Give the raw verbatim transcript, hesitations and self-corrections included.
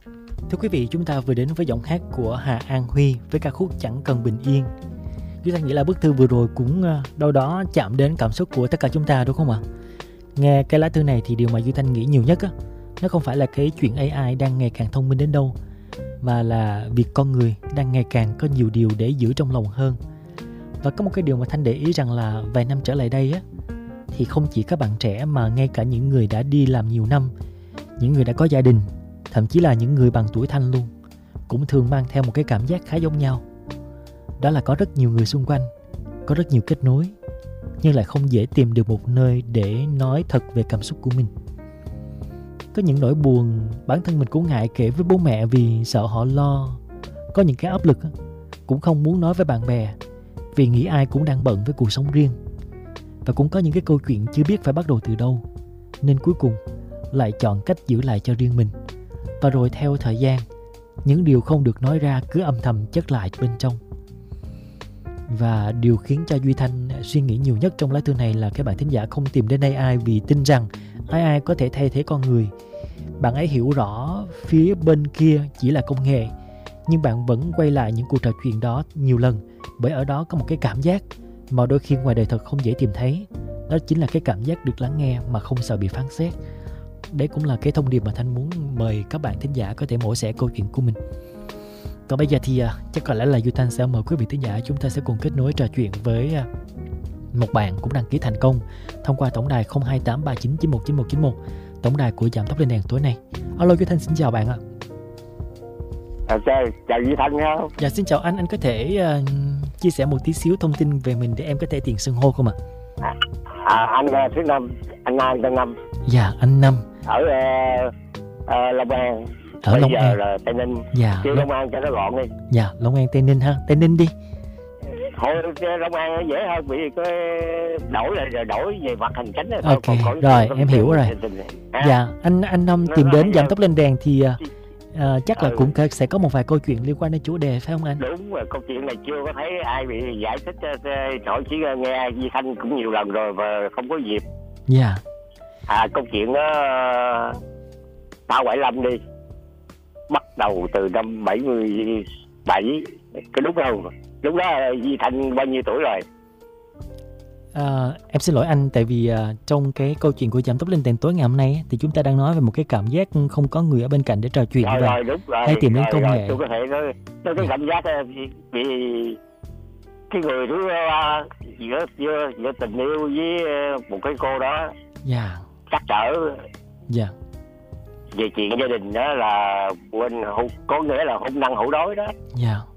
Thưa quý vị, chúng ta vừa đến với giọng hát của Hà An Huy với ca khúc Chẳng Cần Bình Yên. Duy Thanh nghĩ là bức thư vừa rồi cũng đâu đó chạm đến cảm xúc của tất cả chúng ta đúng không ạ? Nghe cái lá thư này thì điều mà Duy Thanh nghĩ nhiều nhất á, nó không phải là cái chuyện a i đang ngày càng thông minh đến đâu, mà là việc con người đang ngày càng có nhiều điều để giữ trong lòng hơn. Và có một cái điều mà Thanh để ý rằng là vài năm trở lại đây á, thì không chỉ các bạn trẻ mà ngay cả những người đã đi làm nhiều năm, những người đã có gia đình, thậm chí là những người bằng tuổi Thanh luôn, cũng thường mang theo một cái cảm giác khá giống nhau. Đó là có rất nhiều người xung quanh, có rất nhiều kết nối, nhưng lại không dễ tìm được một nơi để nói thật về cảm xúc của mình. Có những nỗi buồn bản thân mình cũng ngại kể với bố mẹ vì sợ họ lo. Có những cái áp lực cũng không muốn nói với bạn bè vì nghĩ ai cũng đang bận với cuộc sống riêng. Và cũng có những cái câu chuyện chưa biết phải bắt đầu từ đâu, nên cuối cùng lại chọn cách giữ lại cho riêng mình. Và rồi theo thời gian, những điều không được nói ra cứ âm thầm chất lại bên trong. Và điều khiến cho Duy Thanh suy nghĩ nhiều nhất trong lá thư này là cái bạn thính giả không tìm đến a i vì tin rằng a i có thể thay thế con người. Bạn ấy hiểu rõ phía bên kia chỉ là công nghệ, nhưng bạn vẫn quay lại những cuộc trò chuyện đó nhiều lần, bởi ở đó có một cái cảm giác mà đôi khi ngoài đời thật không dễ tìm thấy. Đó chính là cái cảm giác được lắng nghe mà không sợ bị phán xét. Đấy cũng là cái thông điệp mà Thanh muốn mời các bạn thính giả có thể mổ xẻ câu chuyện của mình. Còn bây giờ thì chắc có lẽ là Duy Thanh sẽ mời quý vị thính giả chúng ta sẽ cùng kết nối trò chuyện với một bạn cũng đăng ký thành công thông qua tổng đài không hai tám ba chín chín một chín một chín một, tổng đài của Dạm Tóc Lên Đèn tối nay. Alo Duy Thanh, xin chào bạn ạ. À, chào, chào Duy Thanh không? Dạ xin chào anh, anh có thể uh, chia sẻ một tí xíu thông tin về mình để em có thể tiền xưng hô không ạ? À, à, anh thứ năm, anh An tên Năm. Dạ anh Năm. Ở uh, uh, Long An. Ở Bây Long giờ An là Tây Ninh. Dạ. Kêu Long An cho nó gọn đi. Dạ, Long An Tây Ninh ha, Tây Ninh đi. Thôi Long An nó dễ hơn vì cái đổi là rồi đổi về mặt hành chánh. Ok, còn, còn rồi em hiểu rồi. À. Dạ, anh anh Năm tìm đến Dạm Tóc Lên Đèn thì uh, chắc là ừ. cũng sẽ có một vài câu chuyện liên quan đến chủ đề phải không anh? Đúng rồi, câu chuyện này chưa có thấy ai bị giải thích, hỏi chỉ nghe Duy Thanh cũng nhiều lần rồi và không có dịp. Dạ. À, câu chuyện đó tao bảy lăm đi, bắt đầu từ năm bảy mươi bảy, cái lúc đâu lúc đó Duy Thanh bao nhiêu tuổi rồi? À, em xin lỗi anh, tại vì uh, trong cái câu chuyện của Dạm Tóc Lên Đèn tối ngày hôm nay thì chúng ta đang nói về một cái cảm giác không có người ở bên cạnh để trò chuyện rồi, và rồi, đúng rồi, hay tìm đến rồi, công rồi, nghệ. Tôi có thể nói, nói cái cảm giác vì, vì cái người thứ uh, giữa, giữa giữa tình yêu với một cái cô đó. Dạ. Yeah. Trắc trở. Dạ. Về chuyện gia đình đó là quên, có nghĩa là hôn năng hổ đói đó. Dạ. Yeah.